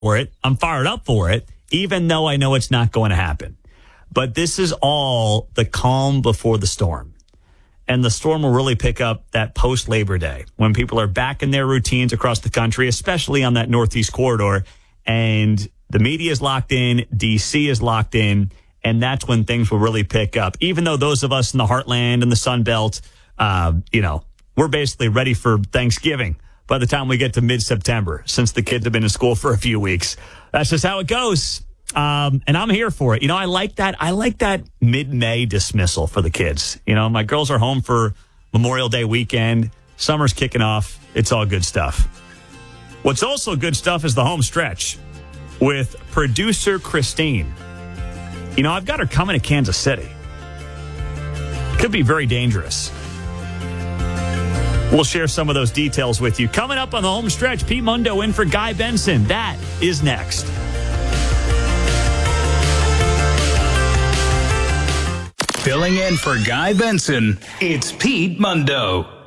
for it. I'm fired up for it, even though I know it's not going to happen. But this is all the calm before the storm. And the storm will really pick up that post-Labor Day when people are back in their routines across the country, especially on that Northeast corridor. And the media is locked in, D.C. is locked in, and that's when things will really pick up. Even though those of us in the heartland and the Sun Belt, we're basically ready for Thanksgiving by the time we get to mid-September, since the kids have been in school for a few weeks. That's just how it goes. And I'm here for it. I like that. I like that mid-May dismissal for the kids. My girls are home for Memorial Day weekend. Summer's kicking off. It's all good stuff. What's also good stuff is the home stretch with producer Christine. I've got her coming to Kansas City. Could be very dangerous. We'll share some of those details with you. Coming up on the home stretch, Pete Mundo in for Guy Benson. That is next. Filling in for Guy Benson, it's Pete Mundo.